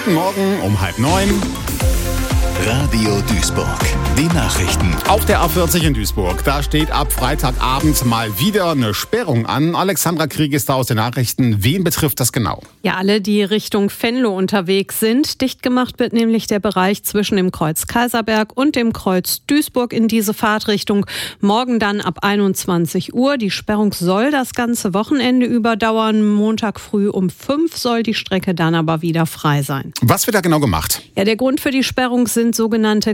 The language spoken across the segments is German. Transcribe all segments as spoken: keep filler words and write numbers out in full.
Guten Morgen um halb neun. Radio Duisburg. Die Nachrichten. Auf der A vierzig in Duisburg, da steht ab Freitagabend mal wieder eine Sperrung an. Alexandra Krieg ist da aus den Nachrichten. Wen betrifft das genau? Ja, alle, die Richtung Venlo unterwegs sind. Dicht gemacht wird nämlich der Bereich zwischen dem Kreuz Kaiserberg und dem Kreuz Duisburg in diese Fahrtrichtung. Morgen dann ab einundzwanzig Uhr. Die Sperrung soll das ganze Wochenende überdauern. Montag früh um fünf soll die Strecke dann aber wieder frei sein. Was wird da genau gemacht? Ja, der Grund für die Sperrung sind sogenannte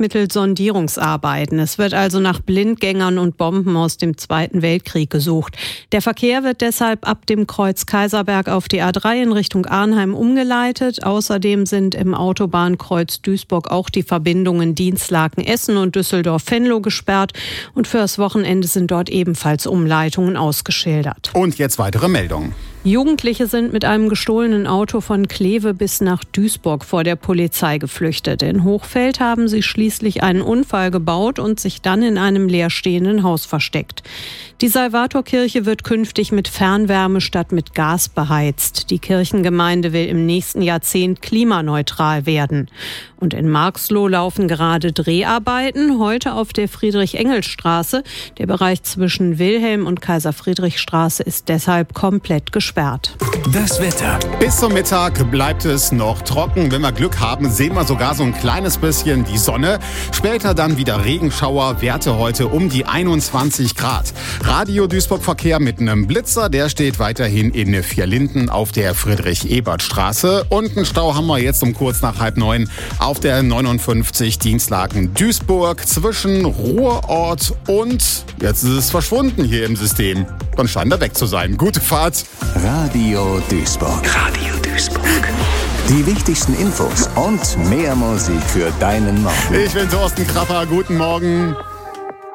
Kampfmittelsondierungsarbeiten. Es wird also nach Blindgängern und Bomben aus dem Zweiten Weltkrieg gesucht. Der Verkehr wird deshalb ab dem Kreuz Kaiserberg auf die A drei in Richtung Arnheim umgeleitet. Außerdem sind im Autobahnkreuz Duisburg auch die Verbindungen Dinslaken-Essen und Düsseldorf-Venlo gesperrt. Und fürs Wochenende sind dort ebenfalls Umleitungen ausgeschildert. Und jetzt weitere Meldungen. Jugendliche sind mit einem gestohlenen Auto von Kleve bis nach Duisburg vor der Polizei geflüchtet. In Hochfeld haben sie schließlich einen Unfall gebaut und sich dann in einem leerstehenden Haus versteckt. Die Salvatorkirche wird künftig mit Fernwärme statt mit Gas beheizt. Die Kirchengemeinde will im nächsten Jahrzehnt klimaneutral werden. Und in Marxloh laufen gerade Dreharbeiten, heute auf der Friedrich-Engels-Straße. Der Bereich zwischen Wilhelm- und Kaiser-Friedrich-Straße ist deshalb komplett gesperrt. Das Wetter. Bis zum Mittag bleibt es noch trocken. Wenn wir Glück haben, sehen wir sogar so ein kleines bisschen die Sonne. Später dann wieder Regenschauer, Werte heute um die einundzwanzig Grad. Radio Duisburg-Verkehr mit einem Blitzer, der steht weiterhin in Vierlinden auf der Friedrich-Ebert-Straße. Und einen Stau haben wir jetzt um kurz nach halb neun auf der neunundfünfzig Dinslaken-Duisburg zwischen Ruhrort und jetzt ist es verschwunden hier im System. Dann scheint er weg zu sein. Gute Fahrt. Radio Duisburg. Radio Duisburg. Die wichtigsten Infos und mehr Musik für deinen Morgen. Ich bin Thorsten Krapper. Guten Morgen.